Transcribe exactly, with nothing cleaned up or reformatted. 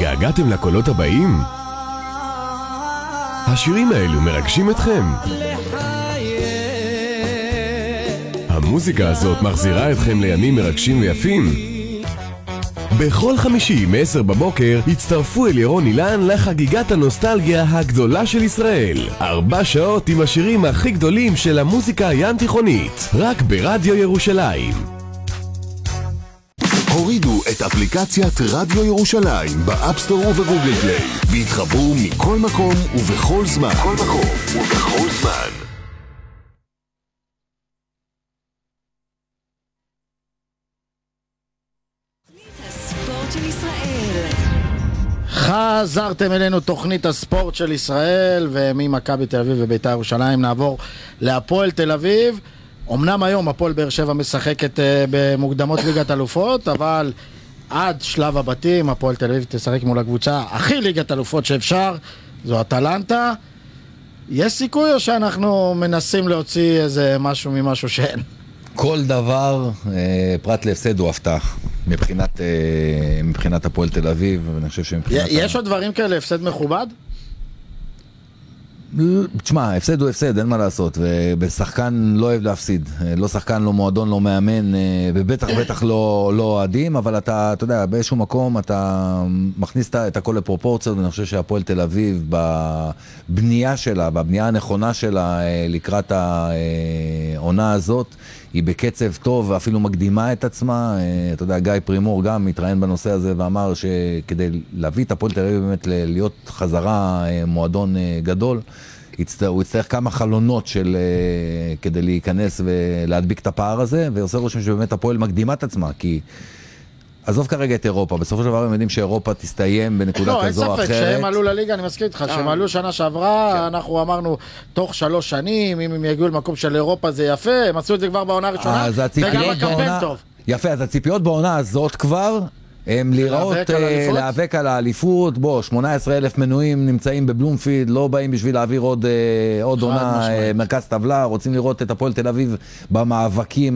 התגעגעתם לקולות הבאים? השירים האלו מרגשים אתכם? המוזיקה הזאת מחזירה אתכם לימים מרגשים ויפים? בכל חמישי מ-עשר בבוקר הצטרפו אל ירון אילן לחגיגת הנוסטלגיה הגדולה של ישראל. ארבע שעות עם השירים הכי גדולים של המוזיקה הים תיכונית, רק ברדיו ירושלים. הורידו את אפליקציית רדיו ירושלים באפסטור ובגוגל פליי והתחברו מכל מקום ובכל זמן. כל מקום ובכל זמן. חזרתם אלינו תוכנית הספורט של ישראל, וממכבי תל אביב ובית"ר ירושלים נעבור להפועל תל אביב. אמנם היום הפועל באר שבע משחקת במוקדמות ליגת אלופות, אבל עד שלב הבתים הפועל תל אביב תשחק מול הקבוצה הכי ליגת אלופות שאפשר, זו אטלנטה. יש סיכוי או שאנחנו מנסים להוציא איזה משהו ממשהו שאין? כל דבר פרט להפסד הוא הפתעה מבחינת מבחינת הפועל תל אביב. ואני חושב שמבחינת יש עוד דברים כאלה, הפסד מכובד? תשמע, הפסד הוא הפסד, אין מה לעשות, ובשחקן לא אוהב להפסיד, לא שחקן, לא מועדון, לא מאמן, ובטח בטח לא לא אוהדים, אבל אתה, אתה יודע, באיזשהו מקום אתה מכניס את הכל לפרופורציות, ואני חושב שהפועל תל אביב בבנייה שלה, בבנייה הנכונה שלה לקראת העונה הזאת, היא בקצב טוב ואפילו מקדימה את עצמה. אתה יודע, גיא פרימור גם מתראיין בנושא הזה ואמר שכדי להביא את הפועל תל אביב באמת להיות חזרה מועדון גדול, הוא יצטרך כמה חלונות של, כדי להיכנס ולהדביק את הפער הזה, ועושה רושם שבאמת הפועל מקדימה את עצמה, כי עזוב כרגע את אירופה, בסופו של דבר הם יודעים שאירופה תסתיים בנקודה כזו או אחרת. לא, אין ספק שהם עלו לליגה, אני מסכים איתך, שהם עלו שנה שעברה, אנחנו אמרנו תוך שלוש שנים, אם הם יגיעו למקום של אירופה זה יפה, הם עשו את זה כבר בעונה הראשונה, וגם הקמפיין טוב. יפה, אז הציפיות בעונה הזאת כבר, הם לראות, להיאבק על האליפות. בוא, שמונה עשרה אלף מנויים נמצאים בבלומפילד, לא באים בשביל להעביר עוד עונה מרכז טבלה, רוצים לראות את הפועל תל אביב במאבקים